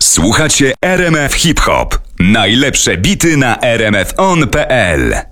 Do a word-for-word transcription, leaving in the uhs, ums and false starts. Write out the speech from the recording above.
Słuchacie R M F Hip Hop. Najlepsze bity na r m f on kropka p l.